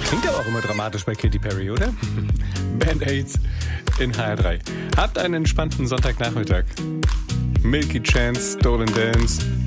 Klingt aber auch immer dramatisch bei Katy Perry, oder? Band-Aids in HR3. Habt einen entspannten Sonntagnachmittag. Milky Chance, Stolen Dance.